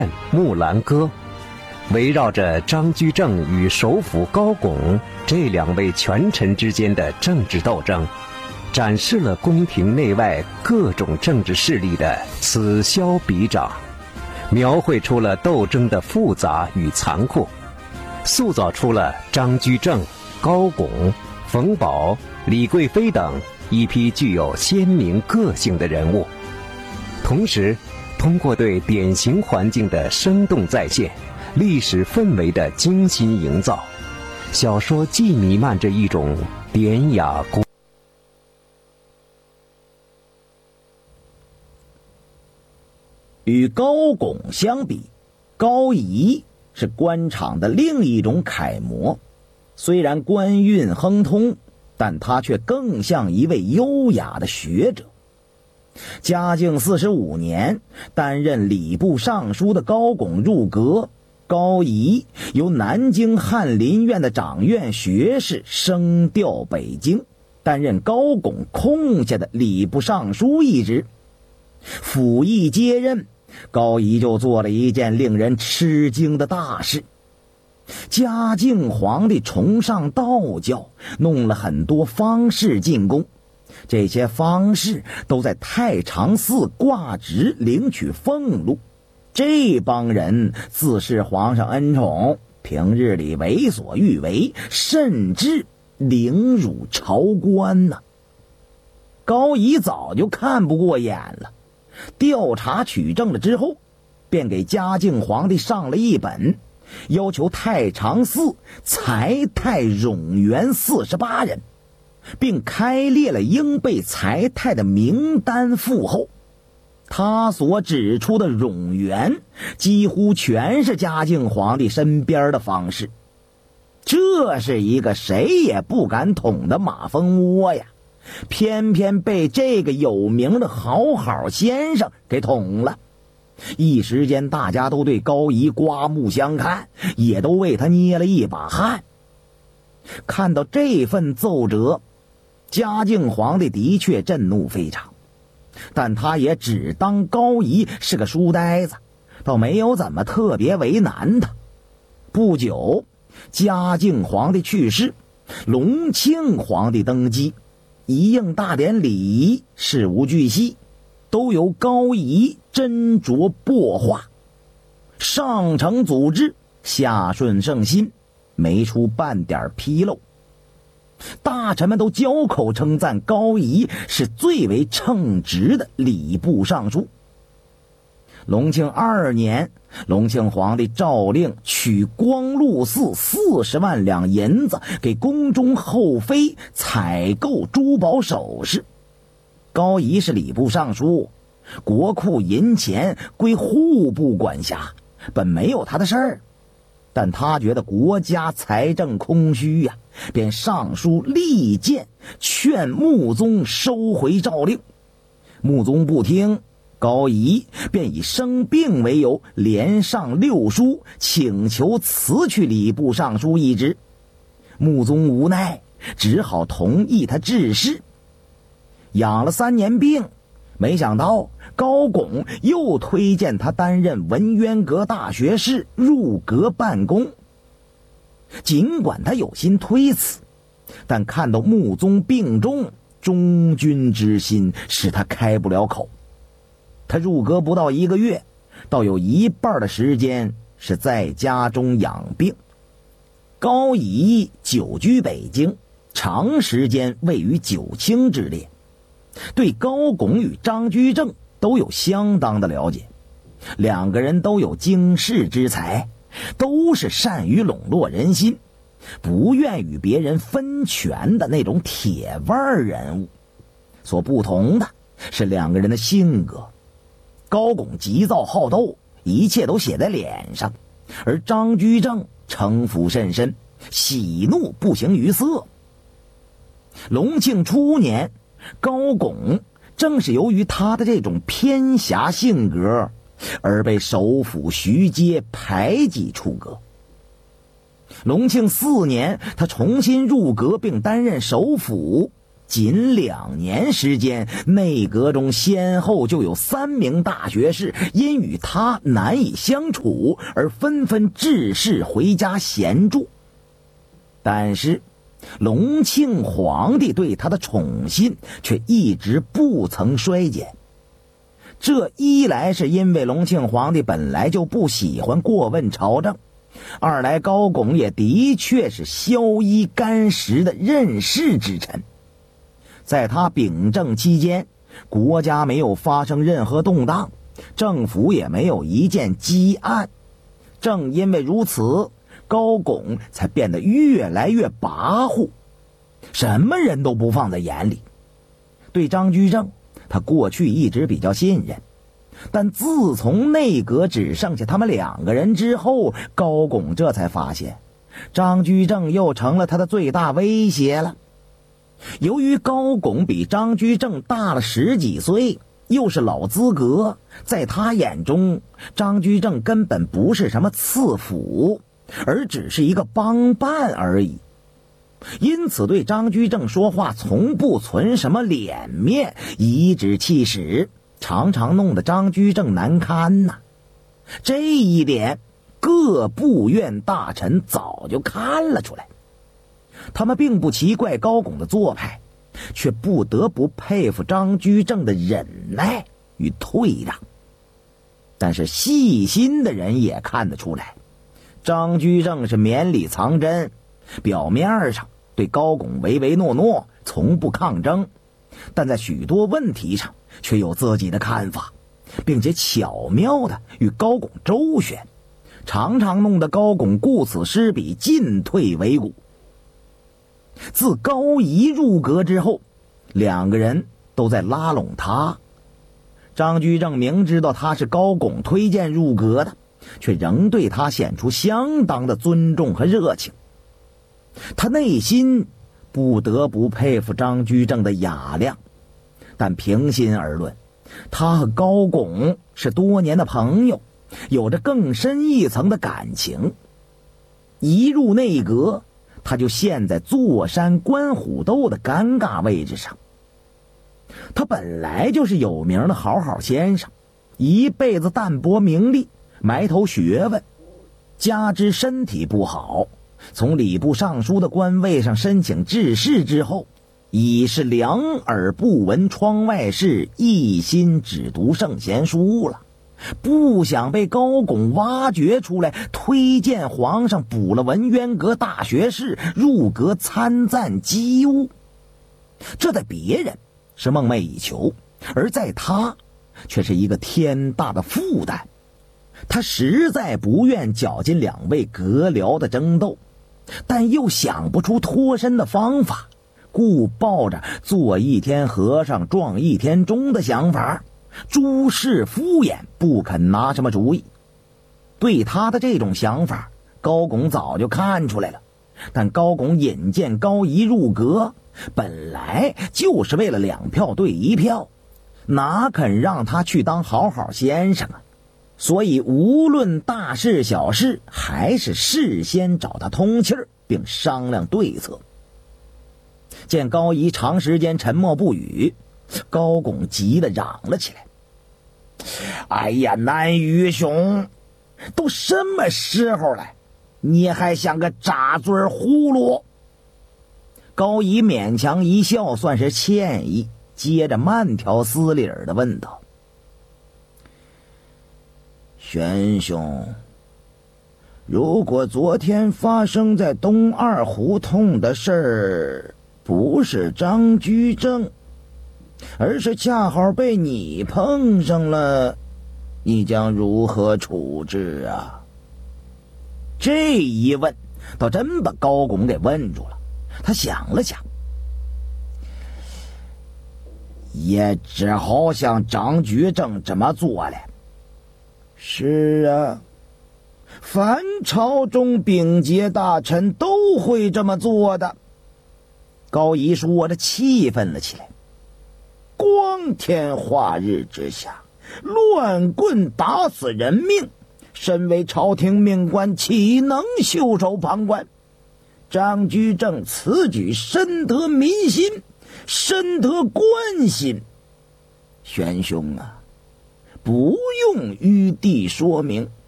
木兰歌》，围绕着张居正与首辅高拱这两位权臣之间的政治斗争，展示了宫廷内外各种政治势力的此消彼长，描绘出了斗争的复杂与残酷，塑造出了张居正、高拱、冯保、李贵妃等一批具有鲜明个性的人物。同时通过对典型环境的生动再现，历史氛围的精心营造，小说既弥漫着一种典雅古。 与高拱相比，高仪是官场的另一种楷模。虽然官运亨通，但他却更像一位优雅的学者。嘉靖45年，担任礼部尚书的高拱入阁，高仪由南京翰林院的掌院学士升调北京，担任高拱空下的礼部尚书一职。甫一接任，高仪就做了一件令人吃惊的大事。嘉靖皇帝崇尚道教，弄了很多方士进宫，这些方士都在太常寺挂职领取俸禄。这帮人自恃皇上恩宠，平日里为所欲为，甚至凌辱朝官呢。高仪早就看不过眼了，调查取证了之后，便给嘉靖皇帝上了一本，要求太常寺裁汰冗员48人，并开列了应被裁汰的名单附后。他所指出的冗员几乎全是嘉靖皇帝身边的方士，这是一个谁也不敢捅的马蜂窝呀，偏偏被这个有名的好好先生给捅了。一时间大家都对高仪刮目相看，也都为他捏了一把汗。看到这份奏折，嘉靖皇帝的确震怒非常，但他也只当高仪是个书呆子，倒没有怎么特别为难他。不久，嘉靖皇帝去世，隆庆皇帝登基，一应大典礼仪事无巨细都由高仪斟酌擘画，上承组织，下顺圣心，没出半点纰漏。大臣们都交口称赞高仪是最为称职的礼部尚书。隆庆2年，隆庆皇帝诏令取光禄寺40万两银子给宫中后妃采购珠宝首饰。高仪是礼部尚书，国库银钱归户部管辖，本没有他的事儿，但他觉得国家财政空虚呀，便上书力谏劝穆宗收回诏令。穆宗不听，高仪便以生病为由，连上6书请求辞去礼部尚书一职。穆宗无奈，只好同意他致仕。养了3年病，没想到高拱又推荐他担任文渊阁大学士，入阁办公。尽管他有心推辞，但看到穆宗病重，忠君之心使他开不了口。他入阁不到1个月，倒有一半的时间是在家中养病。高仪久居北京，长时间位于九卿之列，对高拱与张居正都有相当的了解。两个人都有经世之才，都是善于笼络人心，不愿与别人分权的那种铁腕人物。所不同的是两个人的性格，高拱急躁好斗，一切都写在脸上，而张居正城府甚深，喜怒不形于色。隆庆初年，高拱正是由于他的这种偏狭性格而被首辅徐阶排挤出阁。隆庆4年，他重新入阁并担任首辅， 仅2年时间，内阁中先后就有3名大学士因与他难以相处而纷纷致仕回家闲住。但是隆庆皇帝对他的宠信却一直不曾衰减。这一来是因为隆庆皇帝本来就不喜欢过问朝政，二来高拱也的确是宵衣干食的任事之臣。在他秉政期间，国家没有发生任何动荡，政府也没有一件积案。正因为如此，高拱才变得越来越跋扈，什么人都不放在眼里。对张居正，他过去一直比较信任，但自从内阁只剩下他们2个人之后，高拱这才发现张居正又成了他的最大威胁了。由于高拱比张居正大了10几岁，又是老资格，在他眼中，张居正根本不是什么赐辅，而只是一个帮办而已。因此对张居正说话从不存什么脸面，颐指气使，常常弄得张居正难堪呐。这一点各部院大臣早就看了出来，他们并不奇怪高拱的做派，却不得不佩服张居正的忍耐与退让。但是细心的人也看得出来，张居正是绵里藏针，表面上对高拱唯唯诺诺，从不抗争，但在许多问题上却有自己的看法，并且巧妙地与高拱周旋，常常弄得高拱顾此失彼，进退维谷。自高仪入阁之后，2个人都在拉拢他。张居正明知道他是高拱推荐入阁的，却仍对他显出相当的尊重和热情。他内心不得不佩服张居正的雅量，但平心而论，他和高拱是多年的朋友，有着更深一层的感情。一入内阁，他就陷在坐山观虎斗的尴尬位置上。他本来就是有名的好先生，一辈子淡泊名利，埋头学问，加之身体不好，从礼部尚书的官位上申请致仕之后，已是两耳不闻窗外事，一心只读圣贤书了，不想被高拱挖掘出来，推荐皇上补了文渊阁大学士，入阁参赞机务。这在别人是梦寐以求，而在他却是一个天大的负担。他实在不愿搅进2位阁僚的争斗，但又想不出脱身的方法，故抱着做一天和尚撞一天钟的想法，诸事敷衍，不肯拿什么主意。对他的这种想法，高拱早就看出来了，但高拱引荐高仪入阁，本来就是为了2票对1票，哪肯让他去当好先生啊？所以无论大事小事，还是事先找他通气儿，并商量对策。见高仪长时间沉默不语，高拱急得嚷了起来：哎呀，南愚兄，都什么时候了，你还像个扎嘴葫芦？高仪勉强一笑，算是歉意，接着慢条斯理的问道：玄兄，如果昨天发生在东二胡同的事儿不是张居正，而是恰好被你碰上了，你将如何处置啊？这一问倒真把高拱给问住了。他想了想，也只好像张居正这么做了。是啊，凡朝中秉节大臣都会这么做的。高仪说着气愤了起来。光天化日之下，乱棍打死人命，身为朝廷命官，岂能袖手旁观？张居正此举深得民心， 深得关心。玄兄啊，不用玉帝说明，